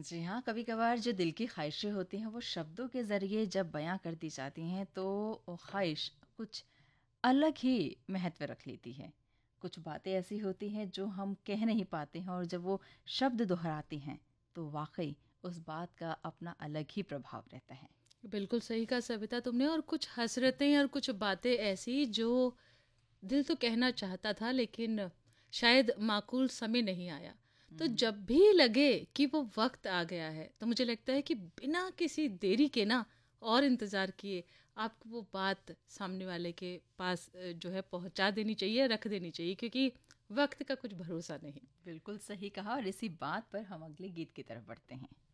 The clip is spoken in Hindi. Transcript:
जी हाँ, कभी-कभार जो दिल की ख़्वाहिशें होती हैं वो शब्दों के ज़रिए जब बयाँ कर दी जाती हैं तो वो ख़्वाहिश कुछ अलग ही महत्व रख लेती है। कुछ बातें ऐसी होती हैं जो हम कह नहीं पाते हैं और जब वो शब्द दोहराते हैं तो वाक़ई उस बात का अपना अलग ही प्रभाव रहता है। बिल्कुल सही कहा सविता तुमने। और कुछ हसरतें और कुछ बातें ऐसी जो दिल तो कहना चाहता था लेकिन शायद माकूल समय नहीं आया। तो हुँ। जब भी लगे कि वो वक्त आ गया है तो मुझे लगता है कि बिना किसी देरी के ना और इंतज़ार किए आपको वो बात सामने वाले के पास जो है पहुंचा देनी चाहिए, रख देनी चाहिए, क्योंकि वक्त का कुछ भरोसा नहीं। बिल्कुल सही कहा और इसी बात पर हम अगले गीत की तरफ बढ़ते हैं।